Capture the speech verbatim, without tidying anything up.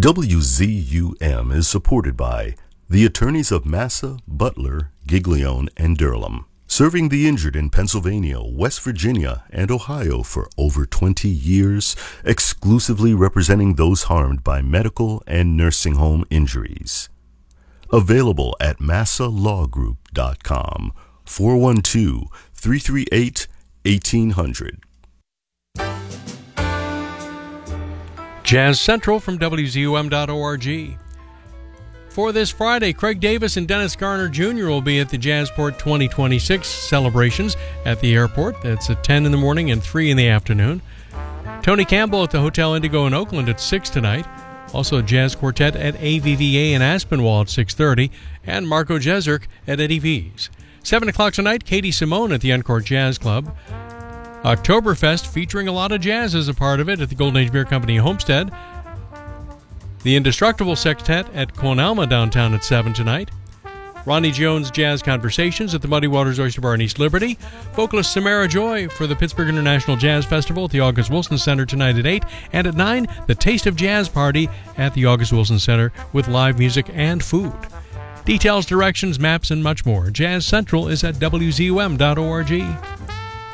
W Z U M is supported by the attorneys of Massa, Butler, Giglione, and Durham, serving the injured in Pennsylvania, West Virginia, and Ohio for over twenty years, exclusively representing those harmed by medical and nursing home injuries. Available at massa law group dot com, four one two, three three eight, eighteen hundred. Jazz Central from W Z U M dot org. For this Friday, Craig Davis and Dennis Garner Junior will be at the Jazzport twenty twenty-six celebrations at the airport. That's at ten in the morning and three in the afternoon. Tony Campbell at the Hotel Indigo in Oakland at six tonight. Also a jazz quartet at A V V A in Aspinwall at six thirty. And Marco Jezerk at Eddie V's. seven o'clock tonight, Katie Simone at the Encore Jazz Club. Oktoberfest featuring a lot of jazz as a part of it at the Golden Age Beer Company Homestead. The Indestructible Sextet at Quon Alma downtown at seven tonight. Ronnie Jones Jazz Conversations at the Muddy Waters Oyster Bar in East Liberty. Vocalist Samara Joy for the Pittsburgh International Jazz Festival at the August Wilson Center tonight at eight. And at nine, the Taste of Jazz Party at the August Wilson Center with live music and food. Details, directions, maps, and much more. Jazz Central is at W Z U M dot org.